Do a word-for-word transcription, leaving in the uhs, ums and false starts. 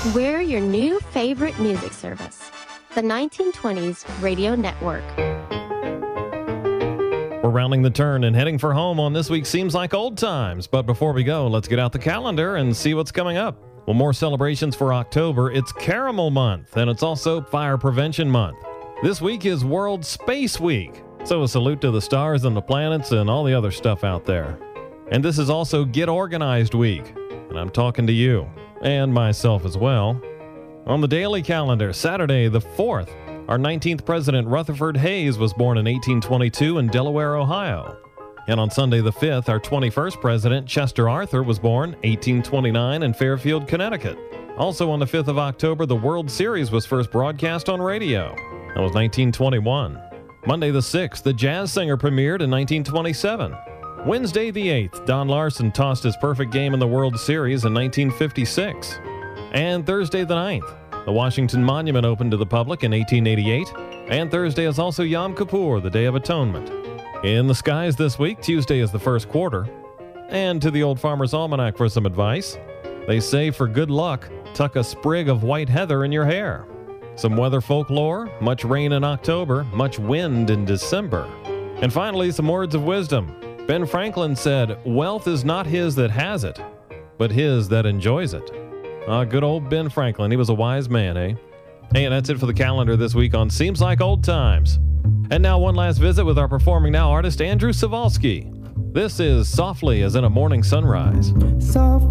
We're your new favorite music service, the nineteen twenties Radio Network. We're rounding the turn and heading for home on this week's Seems Like Old Times. But before we go, let's get out the calendar and see what's coming up. Well, more celebrations for October. It's Caramel Month, and it's also Fire Prevention Month. This week is World Space Week, so a salute to the stars and the planets and all the other stuff out there. And this is also Get Organized Week, and I'm talking to you, and myself as well. On the daily calendar, Saturday the fourth, our nineteenth president, Rutherford Hayes, was born in eighteen twenty-two in Delaware, Ohio. And on Sunday the fifth, our twenty-first president, Chester Arthur, was born eighteen twenty-nine in Fairfield, Connecticut. Also on the fifth of October, the World Series was first broadcast on radio. That was nineteen twenty-one. Monday the sixth, The Jazz Singer premiered in nineteen twenty-seven. Wednesday the eighth, Don Larson tossed his perfect game in the World Series in nineteen fifty-six. And Thursday the ninth, the Washington Monument opened to the public in eighteen eighty-eight, and Thursday is also Yom Kippur, the Day of Atonement. In the skies this week, Tuesday is the first quarter. And to the Old Farmer's Almanac for some advice. They say for good luck, tuck a sprig of white heather in your hair. Some weather folklore, much rain in October, much wind in December. And finally, some words of wisdom. Ben Franklin said, "Wealth is not his that has it, but his that enjoys it." Ah, good old Ben Franklin. He was a wise man, eh? Hey, and that's it for the calendar this week on Seems Like Old Times. And now one last visit with our Performing Now artist, Andrew Savalsky. This is Softly as in a Morning Sunrise. Soft